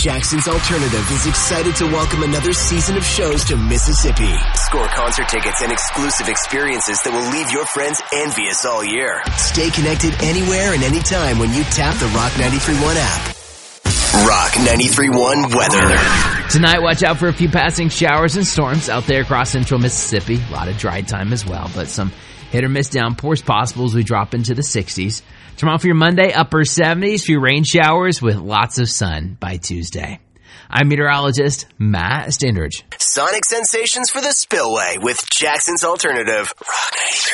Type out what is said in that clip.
Jackson's Alternative is excited to welcome another season of shows to Mississippi. Score concert tickets and exclusive experiences that will leave your friends envious all year. Stay connected anywhere and anytime when you tap the Rock 93.1 app. Rock 93.1 weather. Tonight, watch out for a few passing showers and storms out there across central Mississippi. A lot of dry time as well, but some hit or miss downpours possible as we drop into the 60s. Tomorrow for your Monday, upper 70s, few rain showers with lots of sun by Tuesday. I'm meteorologist Matt Standridge. Sonic sensations for the Spillway with Jackson's Alternative. Rock 93.